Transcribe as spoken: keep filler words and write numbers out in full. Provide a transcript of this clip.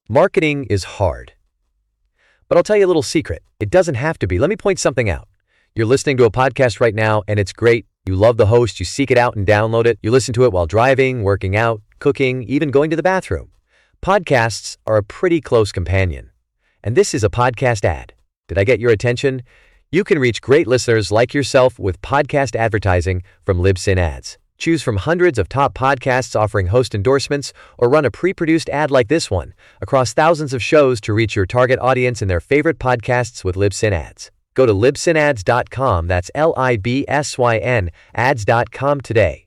Marketing is hard. But I'll tell you a little secret. It doesn't have to be. Let me point something out. You're listening to a podcast right now, and it's great. You love the host. You seek it out and download it. You listen to it while driving, working out, cooking, even going to the bathroom. Podcasts are a pretty close companion. And this is a podcast ad. Did I get your attention? You can reach great listeners like yourself with podcast advertising from Libsyn Ads. Choose from hundreds of top podcasts offering host endorsements, or run a pre-produced ad like this one across thousands of shows to reach your target audience and their favorite podcasts with Libsyn Ads. Go to libsyn ads dot com, that's L I B S Y N, ads dot com today.